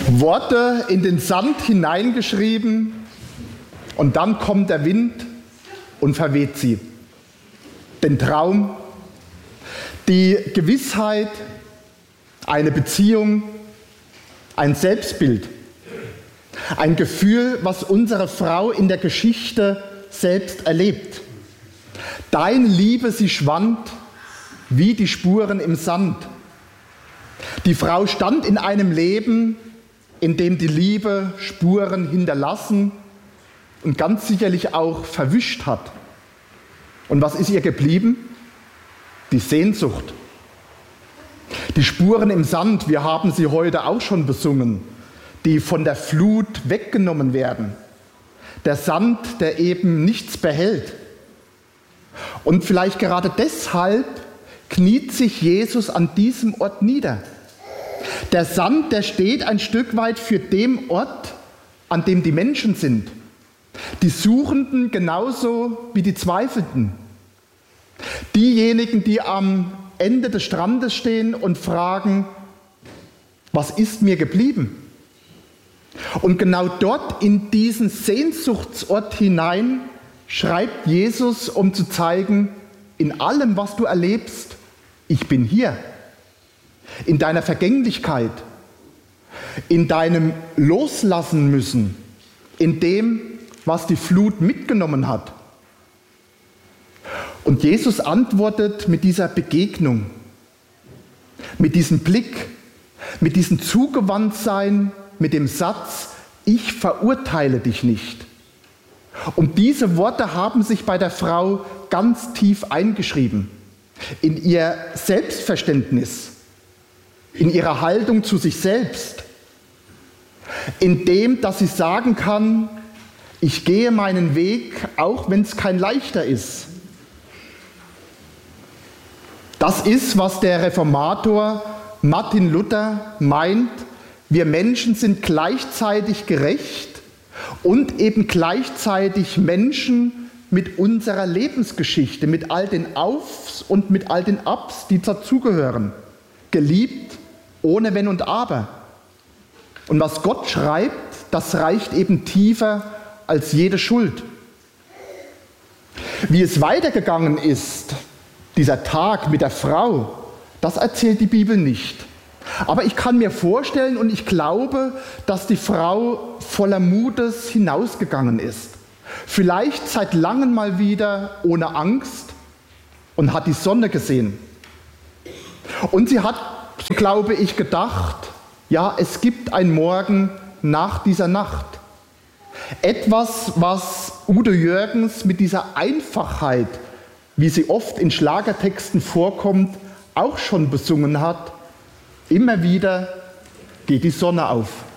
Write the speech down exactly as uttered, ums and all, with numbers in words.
Worte in den Sand hineingeschrieben und dann kommt der Wind und verweht sie. Den Traum, die Gewissheit, eine Beziehung, ein Selbstbild, ein Gefühl, was unsere Frau in der Geschichte selbst erlebt. Deine Liebe, sie schwand wie die Spuren im Sand. Die Frau stand in einem Leben, in dem die Liebe Spuren hinterlassen und ganz sicherlich auch verwischt hat. Und was ist ihr geblieben? Die Sehnsucht. Die Spuren im Sand, wir haben sie heute auch schon besungen, die von der Flut weggenommen werden. Der Sand, der eben nichts behält. Und vielleicht gerade deshalb kniet sich Jesus an diesem Ort nieder. Der Sand, der steht ein Stück weit für den Ort, an dem die Menschen sind. Die Suchenden genauso wie die Zweifelnden. Diejenigen, die am Ende des Strandes stehen und fragen, was ist mir geblieben? Und genau dort in diesen Sehnsuchtsort hinein schreibt Jesus, um zu zeigen, in allem, was du erlebst, ich bin hier. In deiner Vergänglichkeit, in deinem Loslassen müssen, in dem, was die Flut mitgenommen hat. Und Jesus antwortet mit dieser Begegnung, mit diesem Blick, mit diesem Zugewandtsein, mit dem Satz, ich verurteile dich nicht. Und diese Worte haben sich bei der Frau ganz tief eingeschrieben, in ihr Selbstverständnis, in ihrer Haltung zu sich selbst, in dem, dass sie sagen kann, ich gehe meinen Weg, auch wenn es kein leichter ist. Das ist, was der Reformator Martin Luther meint, wir Menschen sind gleichzeitig gerecht und eben gleichzeitig Menschen mit unserer Lebensgeschichte, mit all den Aufs und mit all den Abs, die dazugehören. Geliebt, ohne Wenn und Aber. Und was Gott schreibt, das reicht eben tiefer als jede Schuld. Wie es weitergegangen ist, dieser Tag mit der Frau, das erzählt die Bibel nicht. Aber ich kann mir vorstellen und ich glaube, dass die Frau voller Mutes hinausgegangen ist. Vielleicht seit langem mal wieder ohne Angst und hat die Sonne gesehen. Und sie hat, glaube ich, gedacht, ja, es gibt einen Morgen nach dieser Nacht. Etwas, was Udo Jürgens mit dieser Einfachheit, wie sie oft in Schlagertexten vorkommt, auch schon besungen hat. Immer wieder geht die Sonne auf.